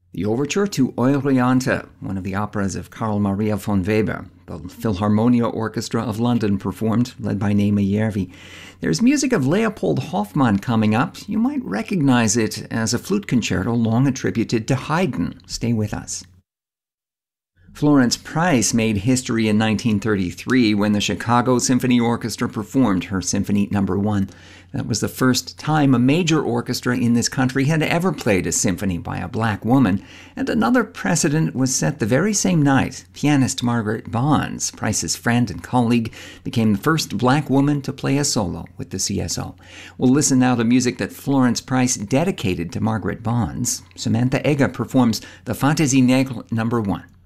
The overture to Euryanthe, one of the operas of Carl Maria von Weber. The Philharmonia Orchestra of London performed, led by Naima Järvi. There's music of Leopold Hoffmann coming up. You might recognize it as a flute concerto long attributed to Haydn. Stay with us. Florence Price made history in 1933 when the Chicago Symphony Orchestra performed her Symphony No. 1. That was the first time a major orchestra in this country had ever played a symphony by a black woman, and another precedent was set the very same night. Pianist Margaret Bonds, Price's friend and colleague, became the first black woman to play a solo with the CSO. We'll listen now to music that Florence Price dedicated to Margaret Bonds. Samantha Egger performs the Fantaisie Negre No. 1.